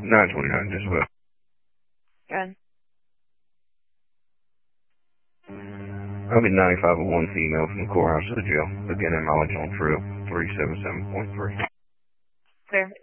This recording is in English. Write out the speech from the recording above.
929, just about. Good. I'll be 9501 female from the courthouse to the jail. Again, in mileage on through 377.3. Clear.